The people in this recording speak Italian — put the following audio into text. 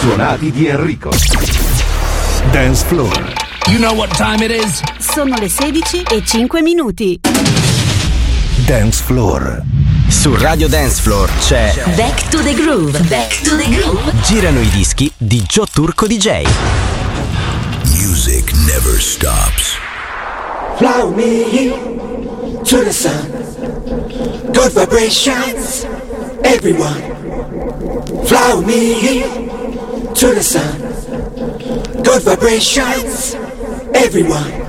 suonati di Enrico. Dance Floor. You know what time it is? Sono le 16:05. Dance Floor. Su Radio Dance Floor c'è Back to the Groove. Back to the Groove. Girano i dischi di Joe Turco DJ. Music never stops. Fly me to the sun. Good vibrations, everyone. Fly me to the sun. Good vibrations, everyone.